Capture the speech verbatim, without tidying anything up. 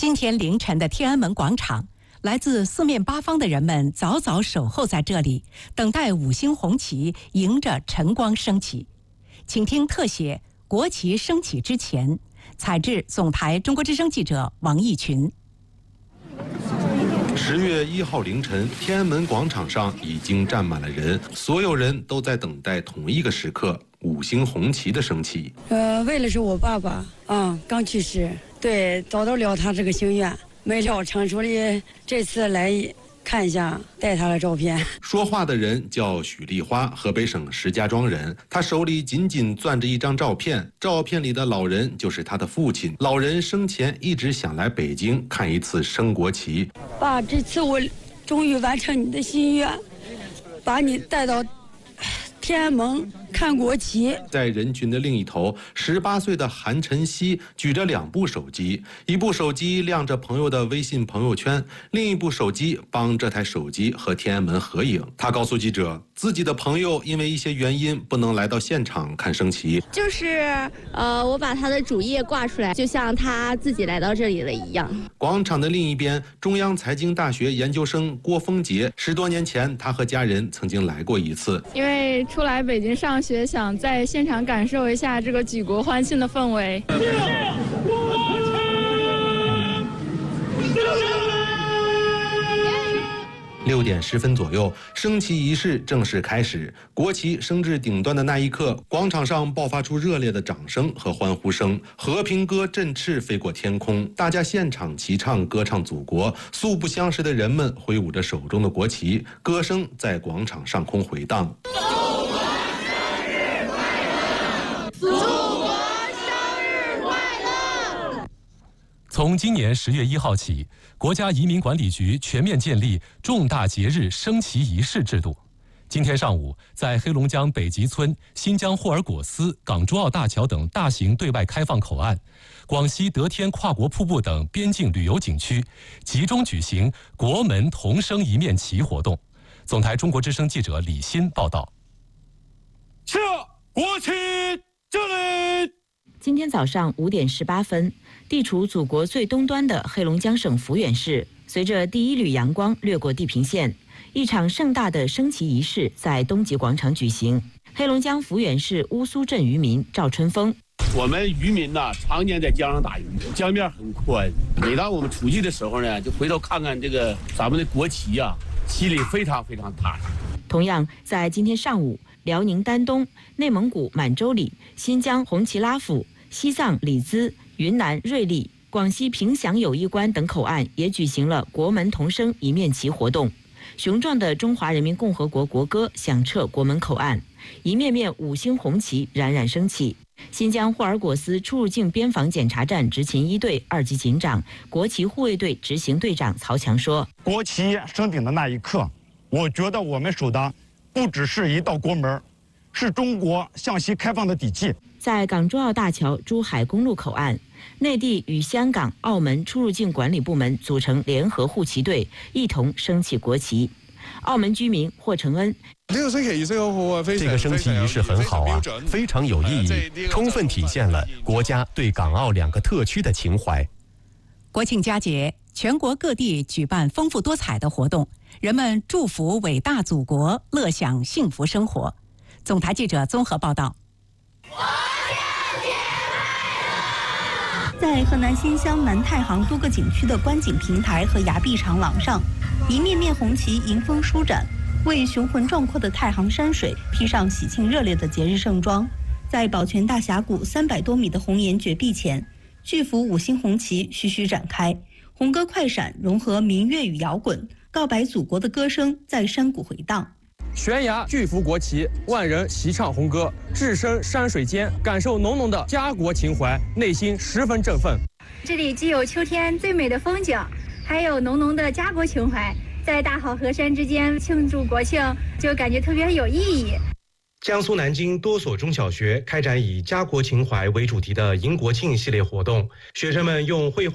今天凌晨的天安门广场，来自四面八方的人们早早守候在这里，等待五星红旗迎着晨光升起。请听特写《国旗升起之前》，采制总台中国之声记者王义群。 十月一号凌晨，天安门广场上已经站满了人，所有人都在等待同一个时刻——五星红旗的升起。 呃，为了是我爸爸啊，刚去世，对，达到了他这个心愿。没料厂主里这次来看一下，带他的照片。 说话的人叫许丽花，河北省石家庄人。他手里紧紧攥着一张照片，照片里的老人就是他的父亲。老人生前一直想来北京看一次升国旗。 爸，这次我终于完成你的心愿，把你带到天安门看国旗。 在人群的另一头，十八岁的韩晨曦举着两部手机，一部手机亮着朋友的微信朋友圈，另一部手机帮这台手机和天安门合影。他告诉记者，自己的朋友因为一些原因不能来到现场看升旗， 就是呃，我把他的主页挂出来，就像他自己来到这里了一样。 广场的另一边，中央财经大学研究生郭峰杰，十多年前他和家人曾经来过一次， 因为出来北京上学，想在现场感受一下这个举国欢庆的氛围。 六点十分左右，升旗仪式正式开始。国旗升至顶端的那一刻，广场上爆发出热烈的掌声和欢呼声，和平歌振翅飞过天空，大家现场齐唱歌唱祖国。素不相识的人们挥舞着手中的国旗，歌声在广场上空回荡。 从今年十月一号起，国家移民管理局全面建立重大节日升旗仪式制度。今天上午，在黑龙江北极村、新疆霍尔果斯、港珠澳大桥等大型对外开放口岸，广西德天跨国瀑布等边境旅游景区，集中举行国门同升一面旗活动。总台中国之声记者李欣报道。 下国旗敬礼。 今天早上五点十八分，地处祖国最东端的黑龙江省抚远市，随着第一缕阳光掠过地平线，一场盛大的升旗仪式在东极广场举行。黑龙江抚远市乌苏镇渔民赵春风： 我们渔民呢，常年在江上打鱼，江面很宽。每当我们出去的时候呢，就回头看看这个咱们的国旗呀、啊，心里非常非常踏实。 同样，在今天上午，辽宁丹东、内蒙古满洲里、新疆红旗拉府、西藏里兹、云南瑞丽、广西凭祥友谊关等口岸也举行了国门同升一面旗活动。雄壮的中华人民共和国国歌响彻国门口岸，一面面五星红旗冉冉升起。新疆霍尔果斯出入境边防检查站执勤一队二级警长、国旗护卫队执行队长曹强说： 国旗升顶的那一刻，我觉得我们守的不只是一道国门，是中国向西开放的底气。 在港珠澳大桥珠海公路口岸，内地与香港、澳门出入境管理部门组成联合护旗队，一同升起国旗。澳门居民霍承恩： 这个升旗仪式好好啊， 这个升旗仪式很好啊，非常有意义，充分体现了国家对港澳两个特区的情怀。 国庆佳节，全国各地举办丰富多彩的活动，人们祝福伟大祖国，乐享幸福生活。总台记者综合报道。 在河南新乡南太行多个景区的观景平台和崖壁长廊上，一面面红旗迎风舒展，为雄浑壮阔的太行山水披上喜庆热烈的节日盛装。在宝泉大峡谷三百多米的红岩绝壁前，巨幅五星红旗徐徐展开，红歌快闪融合民乐与摇滚，告白祖国的歌声在山谷回荡。 悬崖巨幅国旗，万人齐唱红歌，置身山水间，感受浓浓的家国情怀，内心十分振奋。 这里既有秋天最美的风景，还有浓浓的家国情怀，在大好河山之间庆祝国庆，就感觉特别有意义。 江苏南京多所中小学开展以家国情怀为主题的迎国庆系列活动，学生们用绘画